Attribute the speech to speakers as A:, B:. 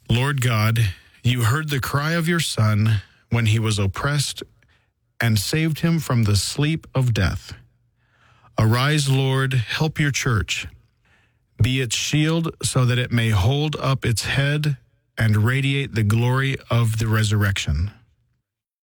A: Lord God, you heard the cry of your Son when he was oppressed and saved him from the sleep of death. Arise, Lord, help your church. Be its shield so that it may hold up its head and radiate the glory of the resurrection.